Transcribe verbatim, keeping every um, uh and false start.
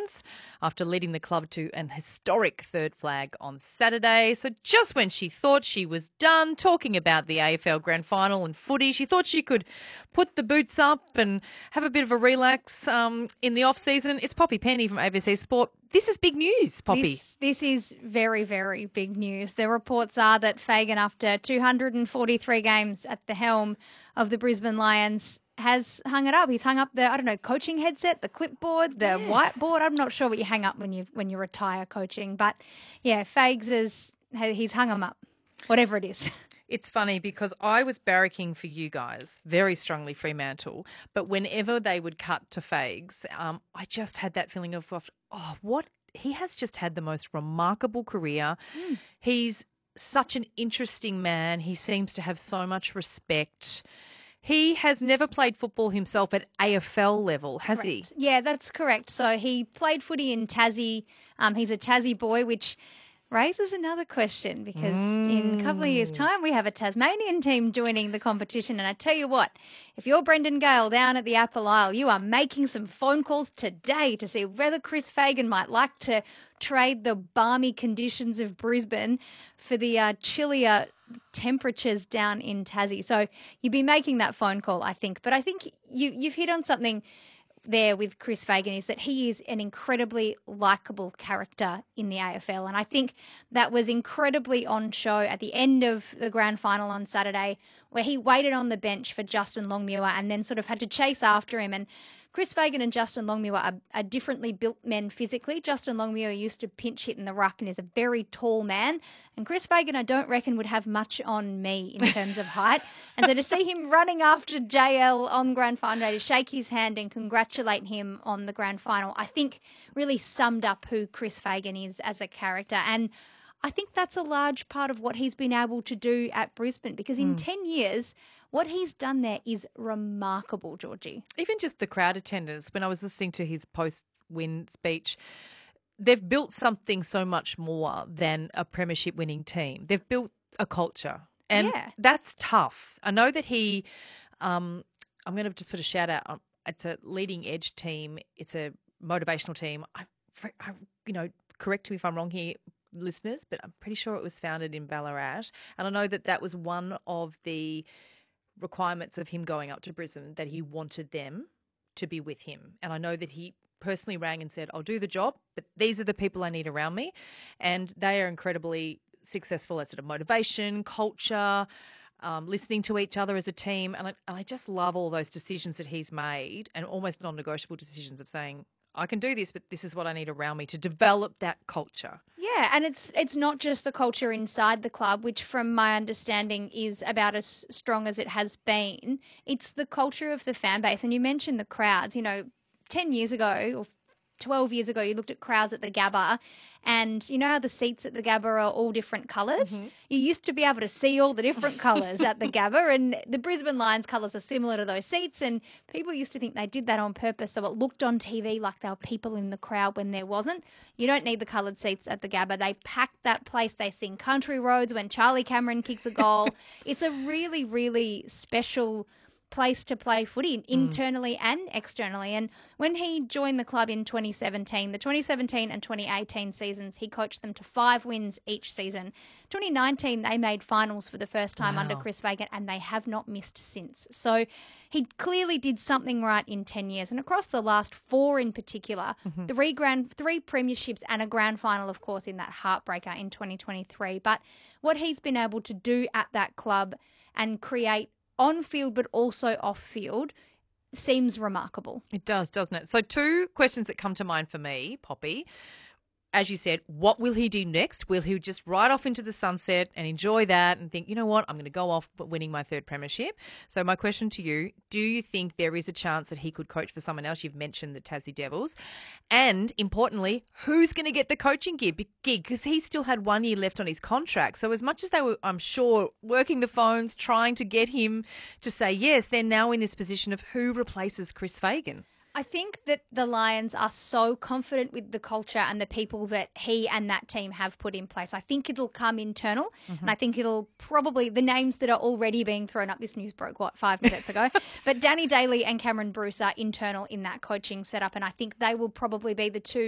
Lions after leading the club to an historic third flag on Saturday. So just when she thought she was done talking about the A F L Grand Final and footy, she thought she could put the boots up and have a bit of a relax um, in the off-season. It's Poppy Penny from A B C Sport. This is big news, Poppy. This, this is very, very big news. The reports are that Fagan, after two hundred forty-three games at the helm of the Brisbane Lions, has hung it up. He's hung up the, I don't know, coaching headset, the clipboard, the Yes. whiteboard. I'm not sure what you hang up when you when you retire coaching. But, yeah, Fags is, he's hung them up, whatever it is. It's funny because I was barracking for you guys very strongly, Fremantle, but whenever they would cut to Fags, um, I just had that feeling of, oh, what? He has just had the most remarkable career. Mm. He's such an interesting man. He seems to have so much respect. He has never played football himself at A F L level, has Correct. he? Yeah, that's correct. So he played footy in Tassie. Um, he's a Tassie boy, which raises another question because mm. in a couple of years' time we have a Tasmanian team joining the competition. And I tell you what, if you're Brendan Gale down at the Apple Isle, you are making some phone calls today to see whether Chris Fagan might like to trade the balmy conditions of Brisbane for the uh, chillier temperatures down in Tassie. So you'd be making that phone call, I think. But I think you, you've hit on something there with Chris Fagan, is that he is an incredibly likeable character in the A F L. And I think that was incredibly on show at the end of the grand final on Saturday, where he waited on the bench for Justin Longmuir and then sort of had to chase after him. And Chris Fagan and Justin Longmuir are, are differently built men physically. Justin Longmuir used to pinch hit in the ruck and is a very tall man. And Chris Fagan, I don't reckon, would have much on me in terms of height. And so to see him running after J L on grand final day to shake his hand and congratulate him on the grand final, I think really summed up who Chris Fagan is as a character. And I think that's a large part of what he's been able to do at Brisbane, because in mm. ten years, what he's done there is remarkable, Georgie. Even just the crowd attendance, when I was listening to his post-win speech, they've built something so much more than a premiership-winning team. They've built a culture, and yeah. that's tough. I know that he um, – I'm going to just put a shout-out. It's a leading-edge team. It's a motivational team. I, I, you know, correct me if I'm wrong here, listeners, but I'm pretty sure it was founded in Ballarat. And I know that that was one of the – requirements of him going up to Brisbane, that he wanted them to be with him. And I know that he personally rang and said, I'll do the job, but these are the people I need around me. And they are incredibly successful at sort of motivation, culture, um, listening to each other as a team. And I, and I just love all those decisions that he's made, and almost non-negotiable decisions of saying, I can do this, but this is what I need around me to develop that culture. Yeah, and it's it's not just the culture inside the club, which from my understanding is about as strong as it has been. It's the culture of the fan base. And you mentioned the crowds. You know, ten years ago or twelve years ago, you looked at crowds at the Gabba, and you know how the seats at the Gabba are all different colours? Mm-hmm. You used to be able to see all the different colours at the Gabba, and the Brisbane Lions colours are similar to those seats, and people used to think they did that on purpose, so it looked on T V like there were people in the crowd when there wasn't. You don't need the coloured seats at the Gabba. They packed that place. They sing Country Roads when Charlie Cameron kicks a goal. It's a really, really special place to play footy internally mm. and externally. And when he joined the club in twenty seventeen, the twenty seventeen and twenty eighteen seasons, he coached them to five wins each season. twenty nineteen, they made finals for the first time wow. under Chris Fagan, and they have not missed since. So he clearly did something right in ten years. And across the last four in particular, mm-hmm. three grand, three premierships and a grand final, of course, in that heartbreaker in twenty twenty-three. But what he's been able to do at that club and create on field but also off field seems remarkable. It does, doesn't it? So two questions that come to mind for me, Poppy. As you said, what will he do next? Will he just ride off into the sunset and enjoy that and think, you know what, I'm going to go off winning my third premiership? So my question to you, do you think there is a chance that he could coach for someone else? You've mentioned the Tassie Devils. And importantly, who's going to get the coaching gig? Because he still had one year left on his contract. So as much as they were, I'm sure, working the phones, trying to get him to say yes, they're now in this position of who replaces Chris Fagan. I think that the Lions are so confident with the culture and the people that he and that team have put in place. I think it'll come internal, mm-hmm. and I think it'll probably, the names that are already being thrown up, this news broke, what, five minutes ago, but Danny Daly and Cameron Bruce are internal in that coaching setup, and I think they will probably be the two